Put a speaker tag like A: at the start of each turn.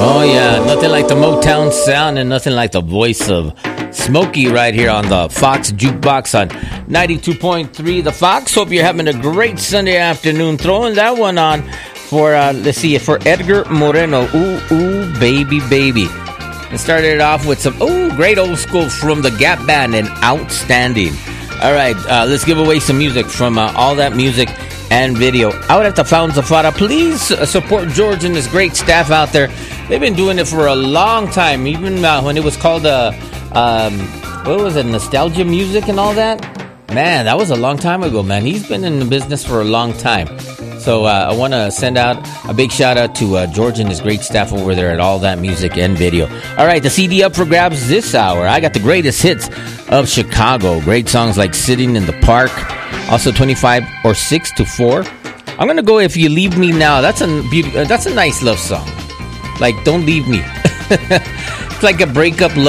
A: Oh, yeah. Nothing like the Motown sound and nothing like the voice of Smokey right here on the Fox Jukebox on 92.3 The Fox. Hope you're having a great Sunday afternoon. Throwing that one on for, let's see, for Edgar Moreno. Ooh, ooh, baby, baby. And started it off with some, great old school from the Gap Band and Outstanding. All right, let's give away some music from All That Music and Video. Out at the Fountains of Fara, please support George and his great staff out there. They've been doing it for a long time, even when it was called, what was it, Nostalgia Music and all that? Man, that was a long time ago, man. He's been in the business for a long time. So I want to send out a big shout out to George and his great staff over there at All That Music and Video. All right, the CD up for grabs this hour. I got the greatest hits of Chicago. Great songs like Sitting in the Park. Also 25 or 6 to 4. I'm going to go If You Leave Me Now. That's a nice love song. Like, don't leave me. It's like a breakup love.